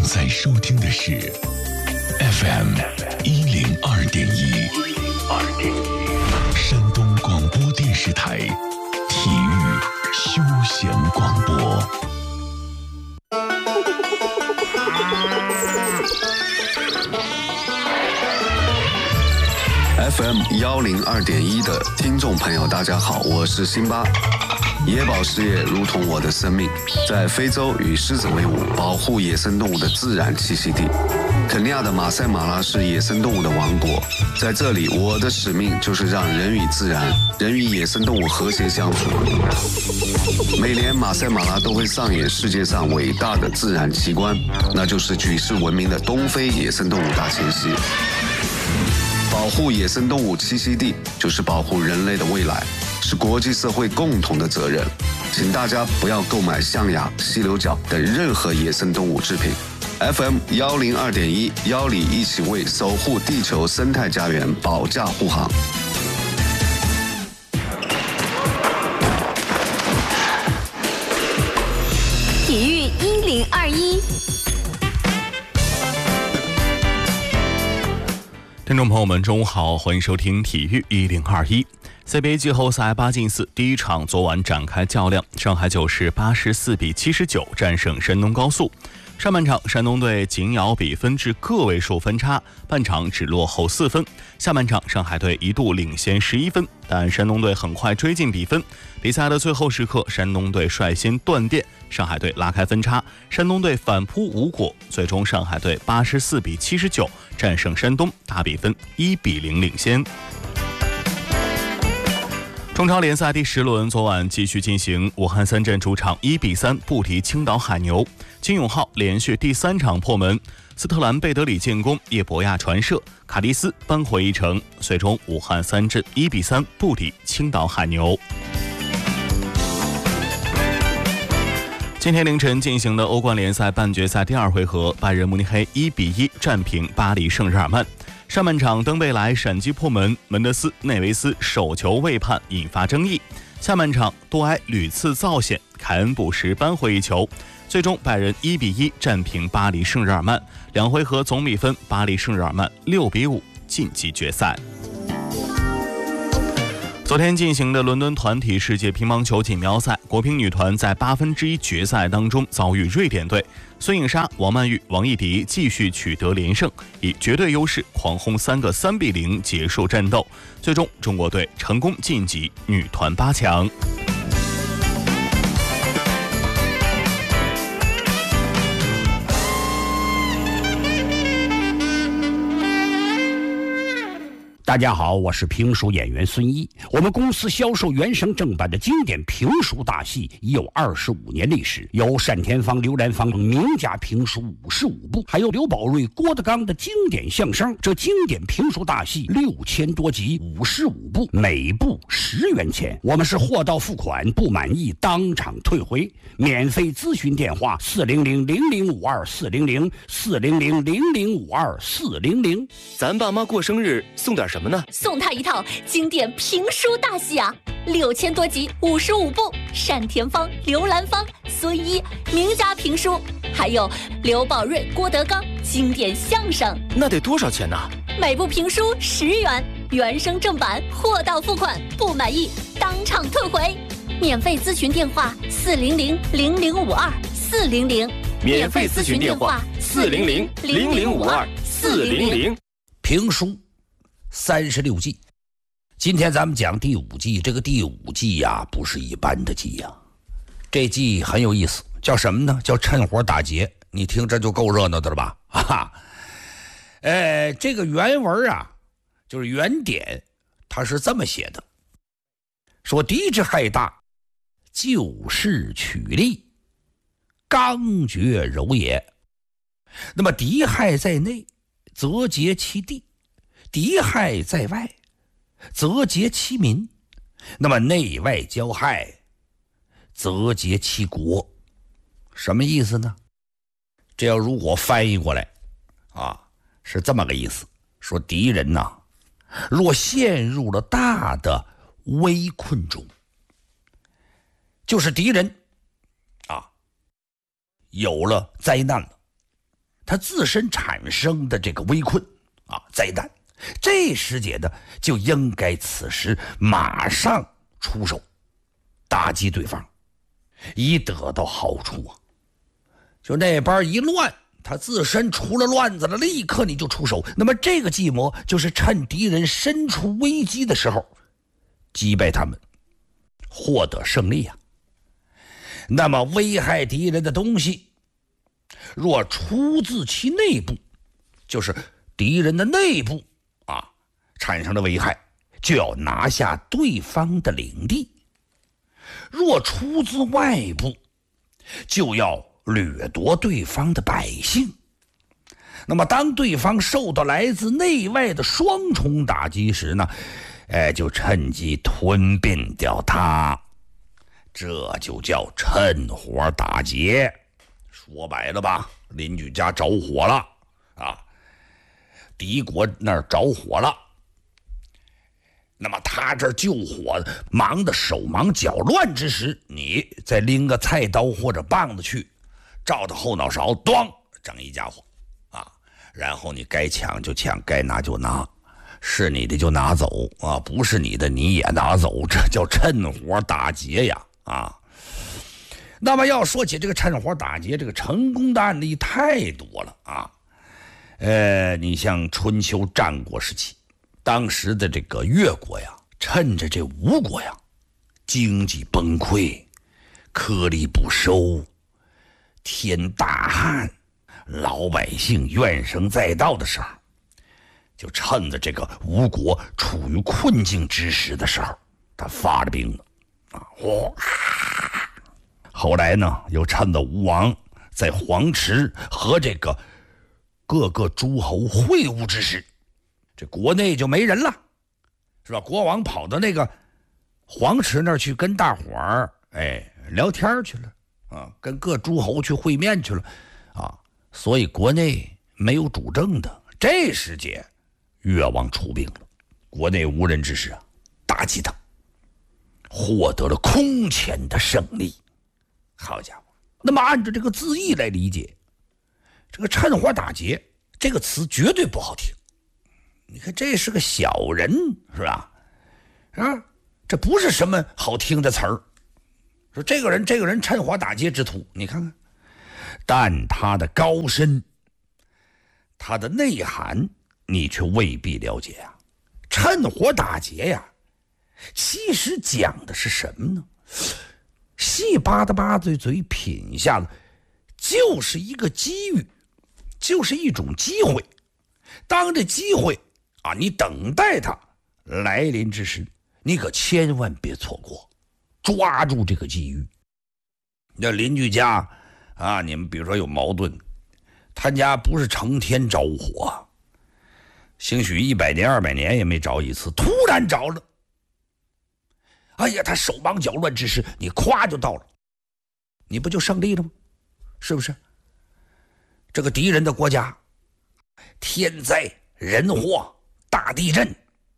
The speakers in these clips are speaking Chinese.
在收听的是 FM 102.1，山东广播电视台体育休闲广播。 FM 102.1的听众朋友，大家好，我是辛巴。野保事业如同我的生命，在非洲与狮子为伍，保护野生动物的自然栖息地。肯尼亚的马赛马拉是野生动物的王国，在这里，我的使命就是让人与自然、人与野生动物和谐相处。每年马赛马拉都会上演世界上伟大的自然奇观，那就是举世闻名的东非野生动物大迁徙。保护野生动物栖息地，就是保护人类的未来，是国际社会共同的责任。请大家不要购买象牙、犀牛角等任何野生动物制品。FM 102.1，邀你一起为守护地球生态家园保驾护航。 体育1021。 听众朋友们，中午好，欢迎收听体育1021。CBA 季后赛8进4第一场昨晚展开较量，上海九市84比79战胜山东高速。上半场山东队紧咬比分至个位数分差，半场只落后4分。下半场上海队一度领先11分，但山东队很快追进比分。比赛的最后时刻，山东队率先断电，上海队拉开分差，山东队反扑无果，最终上海队84比79战胜山东，大比分1比0领先。中超联赛第10轮昨晚继续进行，武汉三镇主场1比3不敌青岛海牛，金永浩连续第3场破门，斯特兰贝德里建功，叶博亚传射，卡迪斯扳回一城，最终武汉三镇1比3不敌青岛海牛。今天凌晨进行的欧冠联赛半决赛第2回合，拜仁慕尼黑1比1战平巴黎圣日耳曼。上半场登贝莱闪击破门，门德斯、内维斯手球未判引发争议。下半场多埃屡次造险，凯恩补时扳回一球，最终拜仁1比1战平巴黎圣日耳曼。2回合总比分，巴黎圣日耳曼6比5晋级决赛。昨天进行的伦敦团体世界乒乓球锦标赛，国乒女团在1/8决赛当中遭遇瑞典队，孙颖莎、王曼玉、王艺迪继续取得连胜，以绝对优势狂轰3个3比0结束战斗，最终中国队成功晋级女团8强。 大家好，我是评书演员孙一。我们公司销售原声正版的经典评书大戏已有25年历史，有单田芳、刘兰芳名家评书55部，还有刘宝瑞、郭德纲的经典相声。这经典评书大戏6000多集，55部，每部10元钱。我们是货到付款，不满意当场退回。免费咨询电话400-0052-400，400-0052-400。 咱爸妈过生日送点什么呢？ 送他一套经典评书大戏啊，6000多集，55部，单田芳、刘兰芳、孙一名家评书，还有刘宝瑞、郭德纲经典相声。 那得多少钱呢？ 每部评书10元，原声正版，货到付款，不满意当场退回。免费咨询电话400-0052-400， 免费咨询电话400-0052-400。 评书36季，今天咱们讲第5季。这个第5季呀，不是一般的季呀，这季很有意思，叫什么呢？叫趁火打劫。你听这就够热闹的了吧？这个原文啊，就是原点，它是这么写的：说敌之害大，就势取利，刚决柔也。那么敌害在内，则结其地；敌害在外，则结其民。那么内外交害，则结其国。什么意思呢？这要如果翻译过来是这么个意思，说敌人呐，若陷入了大的危困中，就是敌人有了灾难了， 他自身产生的这个危困灾难，这时节呢就应该此时马上出手打击对方，以得到好处啊。就那边一乱，他自身出了乱子了，立刻你就出手。那么这个计谋就是趁敌人身处危机的时候击败他们，获得胜利啊。那么危害敌人的东西若出自其内部，就是敌人的内部产生了危害，就要拿下对方的领地；若出自外部，就要掠夺对方的百姓。那么当对方受到来自内外的双重打击时呢，就趁机吞并掉他，这就叫趁火打劫。说白了吧，邻居家着火了敌国那儿着火了，那么他这救火忙得手忙脚乱之时，你再拎个菜刀或者棒子去，照着后脑勺咣整一家伙然后你该抢就抢，该拿就拿，是你的就拿走不是你的你也拿走，这叫趁火打劫呀那么要说起这个趁火打劫，这个成功的案例太多了你像春秋战国时期，当时的这个越国呀，趁着这吴国呀经济崩溃，颗粒不收，天大旱，老百姓怨声载道的时候，就趁着这个吴国处于困境之时的时候，他发了兵了后来呢，又趁着吴王在黄池和这个各个诸侯会晤之时，这国内就没人了，是吧？国王跑到那个黄池那儿去跟大伙儿聊天去了跟各诸侯去会面去了所以国内没有主政的。这时节越王出兵了，国内无人之时打击他，获得了空前的胜利。好家伙，那么按照这个字义来理解，这个趁火打劫这个词绝对不好听。你看这是个小人，是吧这不是什么好听的词儿。说这个人趁火打劫之徒，你看看，但他的高深，他的内涵你却未必了解趁火打劫呀其实讲的是什么呢？细巴的巴嘴品下了，就是一个机遇，就是一种机会。当这机会你等待它来临之时，你可千万别错过，抓住这个机遇。那邻居家你们比如说有矛盾，他家不是成天着火，兴许100年200年也没着一次，突然着了，他手忙脚乱之时，你夸就到了，你不就胜利了吗？是不是？这个敌人的国家天灾人祸大地震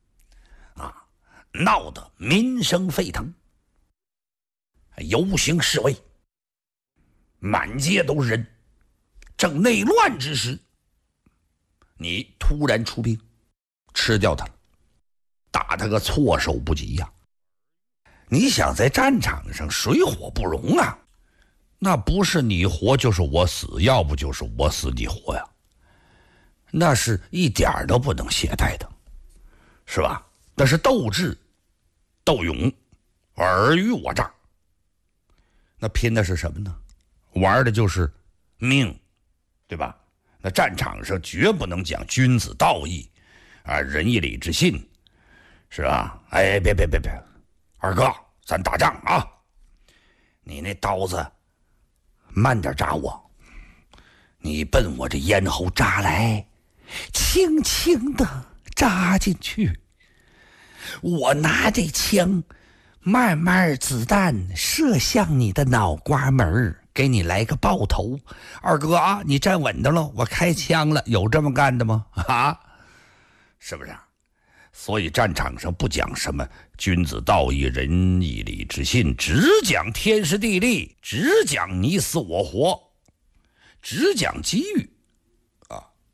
闹得民生沸腾，游行示威，满街都是人，正内乱之时，你突然出兵吃掉他了，打他个措手不及你想在战场上水火不容那不是你活就是我死，要不就是我死你活那是一点都不能懈怠的，是吧？那是斗智斗勇，尔虞我诈。那拼的是什么呢？玩的就是命，对吧？那战场上绝不能讲君子道义仁义礼智信，是吧？别，二哥，咱打仗你那刀子慢点扎我，你奔我这咽喉扎来，轻轻的扎进去，我拿这枪慢慢子弹射向你的脑瓜门，给你来个爆头。二哥你站稳当了，我开枪了，有这么干的吗？是不是？所以战场上不讲什么君子道义仁义礼智信，只讲天时地利，只讲你死我活，只讲机遇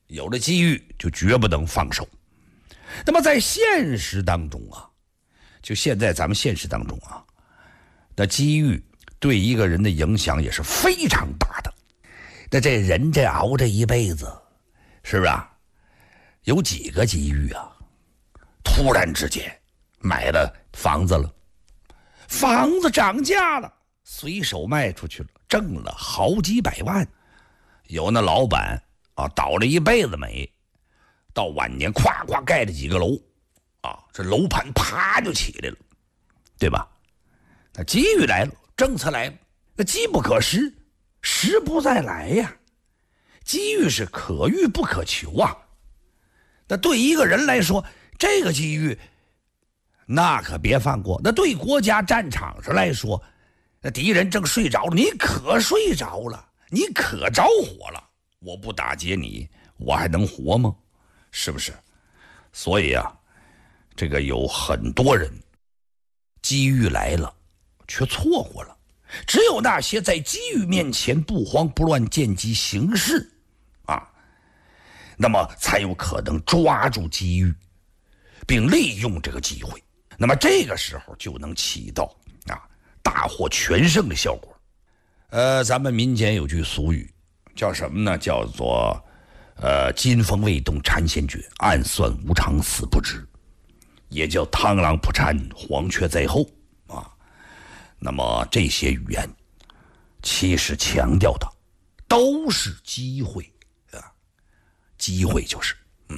有了机遇就绝不能放手。那么在现实当中啊，就现在咱们现实当中啊，那机遇对一个人的影响也是非常大的。那这人这熬这一辈子，是不是啊？有几个机遇啊？突然之间买了房子了，房子涨价了，随手卖出去了，挣了好几百万。有那老板啊，倒了一辈子霉，到晚年咵咵盖了几个楼啊，这楼盘啪就起来了，对吧？那机遇来了，政策来了，那机不可失，时不再来呀。机遇是可遇不可求啊。那对一个人来说，这个机遇那可别放过。那对国家战场上来说，那敌人正睡着了，你可睡着了，你可着火了，我不打劫你，我还能活吗？是不是？所以啊，这个有很多人机遇来了却错过了，只有那些在机遇面前不慌不乱、见机行事啊，那么才有可能抓住机遇并利用这个机会，那么这个时候就能起到大获全胜的效果。咱们民间有句俗语叫什么呢？叫做金风未动蝉先觉，暗算无常死不知，也叫螳螂捕蝉，黄雀在后啊。那么这些语言其实强调的都是机会啊，机会就是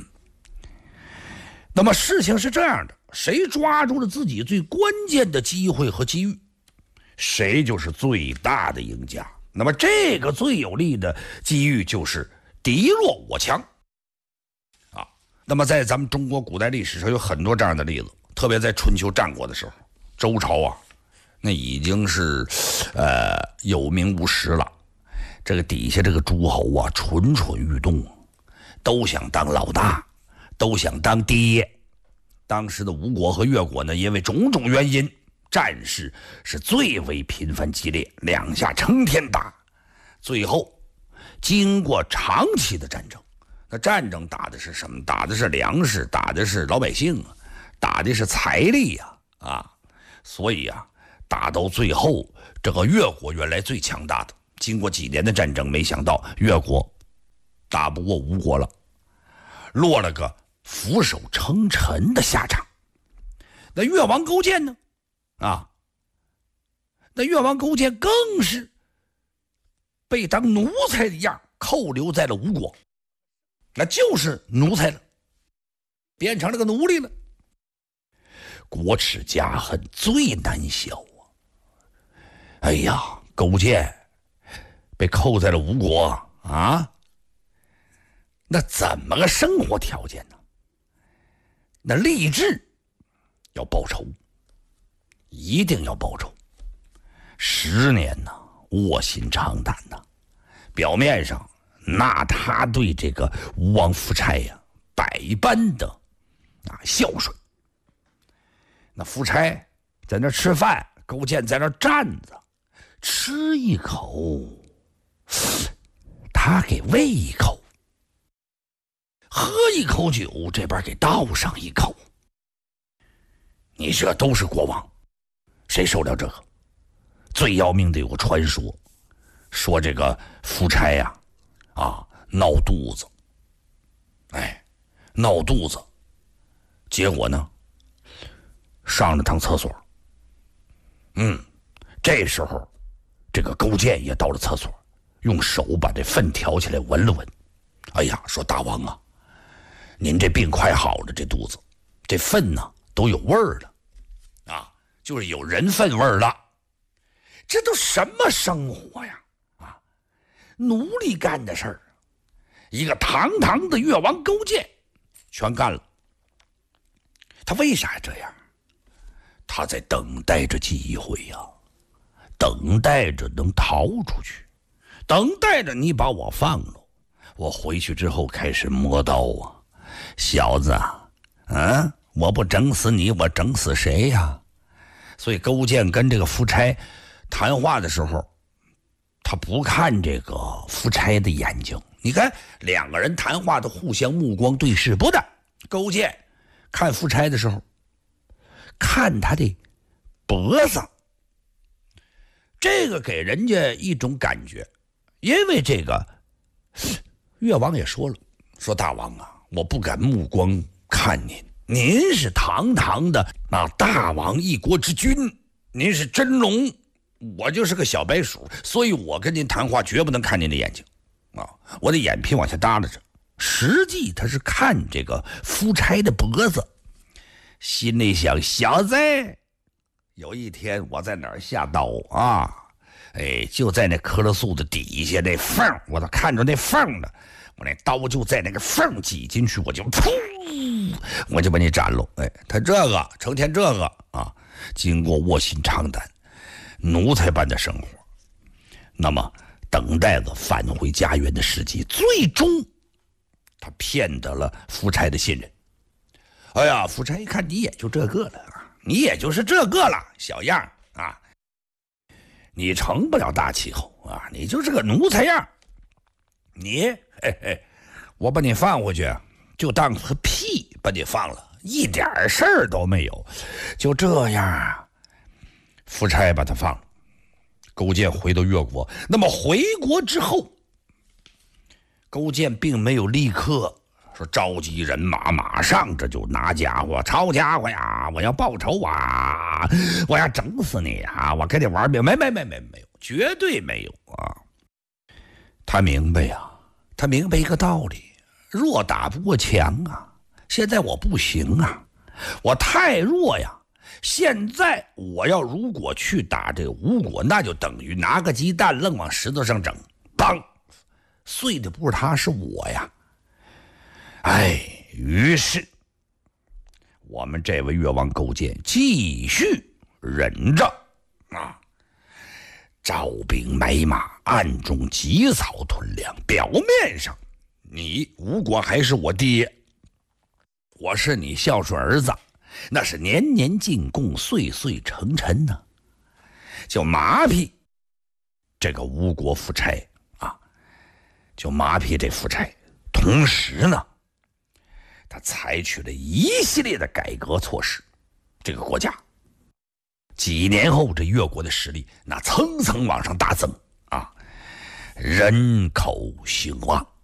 那么事情是这样的，谁抓住了自己最关键的机会和机遇，谁就是最大的赢家。那么这个最有利的机遇就是敌弱我强啊。那么在咱们中国古代历史上有很多这样的例子，特别在春秋战国的时候，周朝啊，那已经是有名无实了。这个底下这个诸侯啊，蠢蠢欲动，都想当老大，都想当爹。当时的吴国和越国呢，因为种种原因，战事是最为频繁激烈，两下成天打。最后经过长期的战争，那战争打的是什么？打的是粮食，打的是老百姓啊，打的是财力啊。所以啊，打到最后，这个越国原来最强大的，经过几年的战争，没想到越国打不过吴国了，落了个俯首称臣的下场。那越王勾践呢？那越王勾践更是被当奴才一样扣留在了吴国，那就是奴才了，变成了个奴隶了。国耻家恨最难消啊！哎呀，勾践被扣在了吴国啊，那怎么个生活条件呢？那立志要报仇，一定要报仇。10年呢，卧薪尝胆呐。表面上，那他对这个吴王夫差呀，百般的孝顺。那夫差在那吃饭，勾践在那站着，吃一口，他给喂一口；喝一口酒，这边给倒上一口。你这都是国王，谁受了这个？最要命的有个传说，说这个夫差呀，闹肚子，闹肚子，结果呢，上了趟厕所。这时候，这个勾践也到了厕所，用手把这粪挑起来闻了闻。哎呀，说大王啊，您这病快好了，这肚子，这粪呢都有味儿了，就是有人粪味儿了。这都什么生活呀？奴隶干的事儿，一个堂堂的越王勾践全干了。他为啥这样？他在等待着机会呀，等待着能逃出去，等待着你把我放了，我回去之后开始磨刀啊，小子我不整死你，我整死谁呀？所以勾践跟这个夫差谈话的时候，他不看这个夫差的眼睛， 你看两个人谈话的互相目光对视，不但勾践看夫差的时候看他的脖子，这个给人家一种感觉，因为这个越王也说了，说大王啊，我不敢目光看您，您是堂堂的大王一国之君，您是真龙，我就是个小白鼠，所以我跟您谈话绝不能看您的眼睛啊，我的眼皮往下耷拉着。实际他是看这个夫差的脖子，心里想，小子，有一天我在哪儿下刀啊，就在那棵树的底下那缝，我都看着那缝了，我那刀就在那个缝挤进去，我就把你斩了。他这个成天这个啊，经过卧薪尝胆奴才般的生活，那么等待着返回家园的时机，最终他骗得了夫差的信任。哎呀，夫差一看你也就这个了啊，你也就是这个了，小样啊，你成不了大气候啊，你就是个奴才样，你我把你放回去就当个屁把你放了，一点事儿都没有。就这样啊，夫差把他放了。勾践回到越国，那么回国之后，勾践并没有立刻说召集人马，马上这就拿家伙抄家伙呀，我要报仇啊，我要整死你啊，我跟你玩命，没有，绝对没有啊。他明白呀，他明白一个道理，弱打不过强啊，现在我不行啊，我太弱呀，现在我要如果去打这个吴国，那就等于拿个鸡蛋愣往石头上整，砰，碎的不是他是我呀。于是我们这位越王勾践继续忍着啊，招兵买马，暗中积草屯粮。表面上你吴国还是我爹，我是你孝顺儿子，那是年年进贡，岁岁成臣呢，就麻痹这个吴国夫差啊，就麻痹这夫差。同时呢，他采取了一系列的改革措施，这个国家几年后，这越国的实力那蹭蹭往上大增啊，人口兴旺。